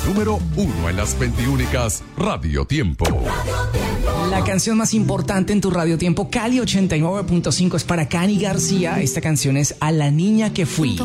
número 1 en las 21 Radio Tiempo. La canción más importante en tu Radio Tiempo, Cali 89.5, es para Cani García. Esta canción es A la niña que fui.